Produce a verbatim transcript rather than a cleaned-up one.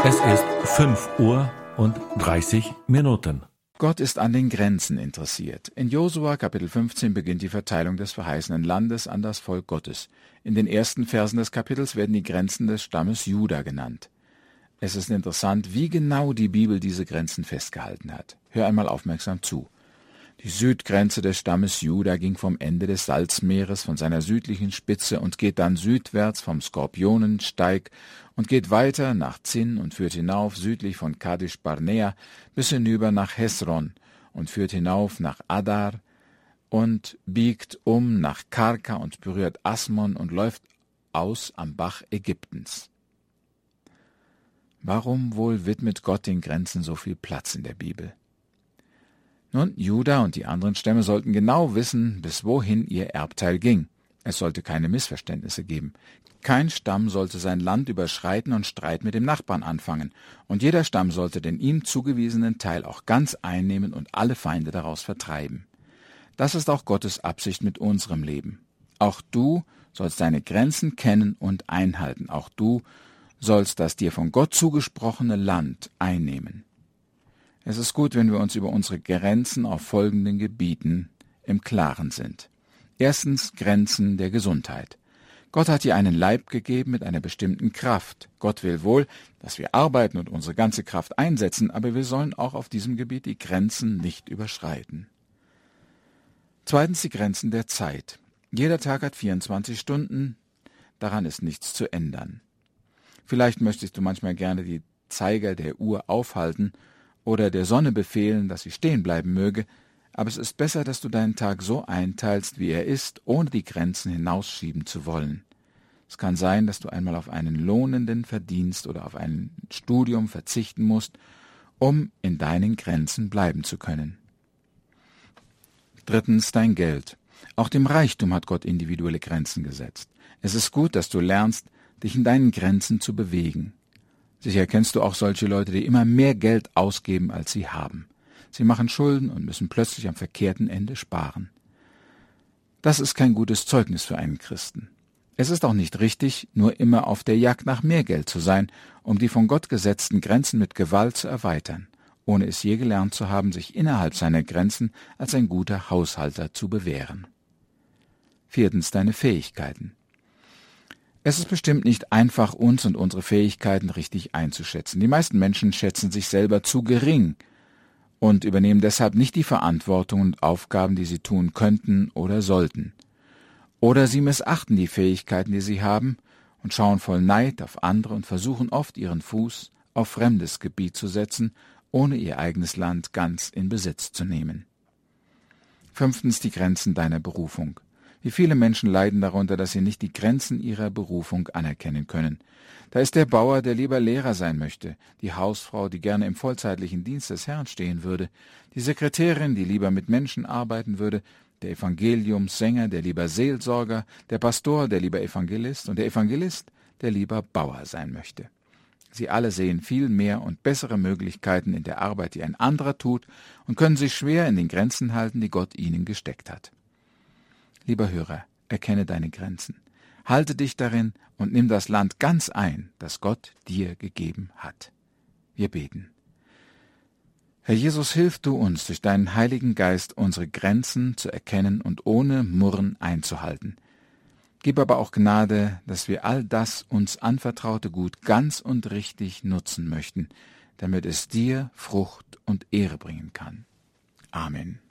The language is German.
Es ist fünf Uhr und dreißig Minuten. Gott ist an den Grenzen interessiert. In Josua Kapitel fünfzehn beginnt die Verteilung des verheißenen Landes an das Volk Gottes. In den ersten Versen des Kapitels werden die Grenzen des Stammes Juda genannt. Es ist interessant, wie genau die Bibel diese Grenzen festgehalten hat. Hör einmal aufmerksam zu. Die Südgrenze des Stammes Juda ging vom Ende des Salzmeeres von seiner südlichen Spitze und geht dann südwärts vom Skorpionensteig und geht weiter nach Zin und führt hinauf südlich von Kadesh Barnea bis hinüber nach Hesron und führt hinauf nach Adar und biegt um nach Karka und berührt Asmon und läuft aus am Bach Ägyptens. Warum wohl widmet Gott den Grenzen so viel Platz in der Bibel? Nun, Juda und die anderen Stämme sollten genau wissen, bis wohin ihr Erbteil ging. Es sollte keine Missverständnisse geben. Kein Stamm sollte sein Land überschreiten und Streit mit dem Nachbarn anfangen, und jeder Stamm sollte den ihm zugewiesenen Teil auch ganz einnehmen und alle Feinde daraus vertreiben. Das ist auch Gottes Absicht mit unserem Leben. Auch du sollst deine Grenzen kennen und einhalten. Auch du sollst das dir von Gott zugesprochene Land einnehmen. Es ist gut, wenn wir uns über unsere Grenzen auf folgenden Gebieten im Klaren sind. Erstens Grenzen der Gesundheit. Gott hat dir einen Leib gegeben mit einer bestimmten Kraft. Gott will wohl, dass wir arbeiten und unsere ganze Kraft einsetzen, aber wir sollen auch auf diesem Gebiet die Grenzen nicht überschreiten. Zweitens die Grenzen der Zeit. Jeder Tag hat vierundzwanzig Stunden, daran ist nichts zu ändern. Vielleicht möchtest du manchmal gerne die Zeiger der Uhr aufhalten oder der Sonne befehlen, dass sie stehen bleiben möge, aber es ist besser, dass du deinen Tag so einteilst, wie er ist, ohne die Grenzen hinausschieben zu wollen. Es kann sein, dass du einmal auf einen lohnenden Verdienst oder auf ein Studium verzichten musst, um in deinen Grenzen bleiben zu können. Drittens dein Geld. Auch dem Reichtum hat Gott individuelle Grenzen gesetzt. Es ist gut, dass du lernst, dich in deinen Grenzen zu bewegen. Sicher kennst du auch solche Leute, die immer mehr Geld ausgeben, als sie haben. Sie machen Schulden und müssen plötzlich am verkehrten Ende sparen. Das ist kein gutes Zeugnis für einen Christen. Es ist auch nicht richtig, nur immer auf der Jagd nach mehr Geld zu sein, um die von Gott gesetzten Grenzen mit Gewalt zu erweitern, ohne es je gelernt zu haben, sich innerhalb seiner Grenzen als ein guter Haushalter zu bewähren. Viertens deine Fähigkeiten. Es ist bestimmt nicht einfach, uns und unsere Fähigkeiten richtig einzuschätzen. Die meisten Menschen schätzen sich selber zu gering und übernehmen deshalb nicht die Verantwortung und Aufgaben, die sie tun könnten oder sollten. Oder sie missachten die Fähigkeiten, die sie haben, und schauen voll Neid auf andere und versuchen oft, ihren Fuß auf fremdes Gebiet zu setzen, ohne ihr eigenes Land ganz in Besitz zu nehmen. Fünftens die Grenzen deiner Berufung. Wie viele Menschen leiden darunter, dass sie nicht die Grenzen ihrer Berufung anerkennen können. Da ist der Bauer, der lieber Lehrer sein möchte, die Hausfrau, die gerne im vollzeitlichen Dienst des Herrn stehen würde, die Sekretärin, die lieber mit Menschen arbeiten würde, der Evangeliumssänger, der lieber Seelsorger, der Pastor, der lieber Evangelist und der Evangelist, der lieber Bauer sein möchte. Sie alle sehen viel mehr und bessere Möglichkeiten in der Arbeit, die ein anderer tut, und können sich schwer in den Grenzen halten, die Gott ihnen gesteckt hat. Lieber Hörer, erkenne deine Grenzen, halte dich darin und nimm das Land ganz ein, das Gott dir gegeben hat. Wir beten. Herr Jesus, hilf du uns, durch deinen Heiligen Geist unsere Grenzen zu erkennen und ohne Murren einzuhalten. Gib aber auch Gnade, dass wir all das uns anvertraute Gut ganz und richtig nutzen möchten, damit es dir Frucht und Ehre bringen kann. Amen.